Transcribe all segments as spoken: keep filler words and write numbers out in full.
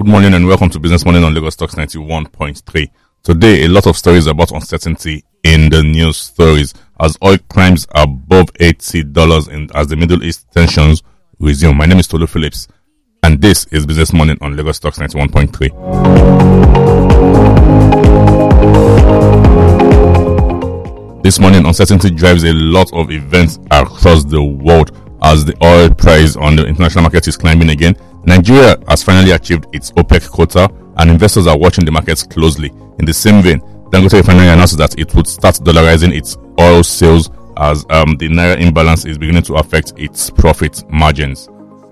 Good morning and welcome to Business Morning on Lagos Stocks ninety-one point three. Today, a lot of stories about uncertainty in the news stories as oil climbs above eighty dollars and as the Middle East tensions resume. My name is Tolu Phillips and this is Business Morning on Lagos Stocks ninety-one point three. This morning, uncertainty drives a lot of events across the world as the oil price on the international market is climbing again. Nigeria has finally achieved its OPEC quota and investors are watching the markets closely. In the same vein, Dangote Refinery announced that it would start dollarizing its oil sales as um, the Naira imbalance is beginning to affect its profit margins.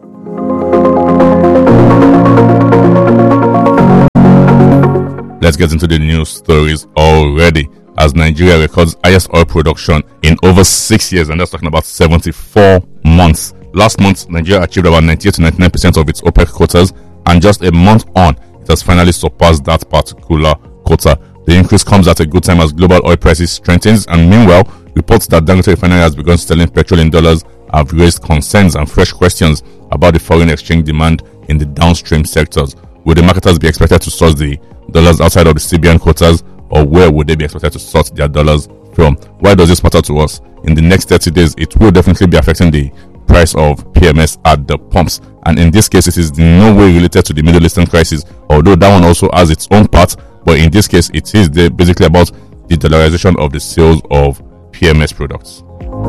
Let's get into the news stories already as Nigeria records highest oil production in over six years, and that's talking about seventy-four months. Last month, Nigeria achieved about ninety-eight to ninety-nine percent of its OPEC quotas, and just a month on, it has finally surpassed that particular quota. The increase comes at a good time as global oil prices strengthens, and meanwhile, reports that Dangote Refinery has begun selling petrol in dollars have raised concerns and fresh questions about the foreign exchange demand in the downstream sectors. Will the marketers be expected to source the dollars outside of the C B N quotas, or where would they be expected to source their dollars from? Why does this matter to us? In the next thirty days, it will definitely be affecting the price of P M S at the pumps, and in this case, it is in no way related to the Middle Eastern crisis, although that one also has its own part. But in this case, it is the, basically about the dollarization of the sales of P M S products.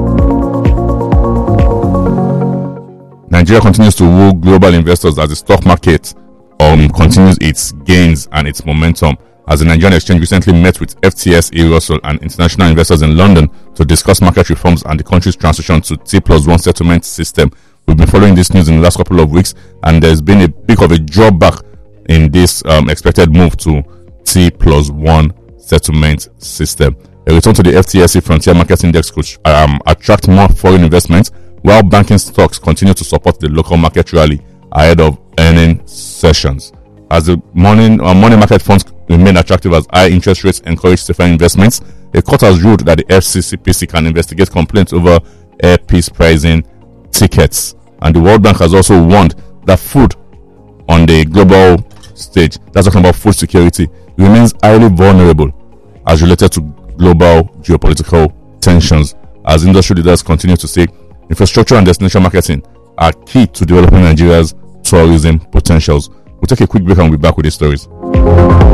Nigeria continues to woo global investors as the stock market um, continues its gains and its momentum, as the Nigerian exchange recently met with F T S E Russell and international investors in London to discuss market reforms and the country's transition to T plus one settlement system. We've been following this news in the last couple of weeks, and there's been a bit of a drawback in this um, expected move to T plus one settlement system. A return to the F T S E Frontier Market Index could um, attract more foreign investment, while banking stocks continue to support the local market rally ahead of earning sessions. As the morning uh, money market funds remain attractive as high interest rates encourage safer investments, a court has ruled that the F C C P C can investigate complaints over air peace pricing tickets. And the World Bank has also warned that food on the global stage, that's talking about food security, remains highly vulnerable as related to global geopolitical tensions, as industry leaders continue to say infrastructure and destination marketing are key to developing Nigeria's tourism potentials. We'll take a quick break and we'll be back with these stories.